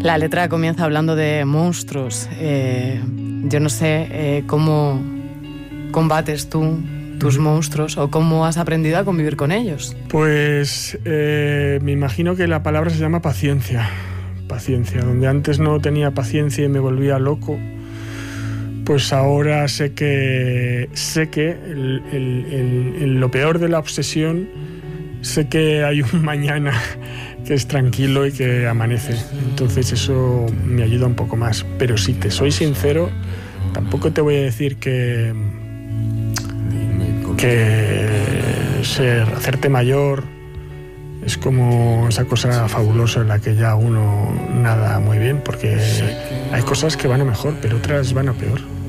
La letra comienza hablando de monstruos. Yo no sé cómo combates tú tus monstruos o cómo has aprendido a convivir con ellos. Pues me imagino que la palabra se llama paciencia. Paciencia. Donde antes no tenía paciencia y me volvía loco, pues ahora sé que lo peor de la obsesión, sé que hay un mañana que es tranquilo y que amanece. Entonces eso me ayuda un poco más. Pero si te soy sincero, tampoco te voy a decir que hacerte mayor es como esa cosa fabulosa en la que ya uno nada muy bien, porque hay cosas que van a mejor, pero otras van a peor.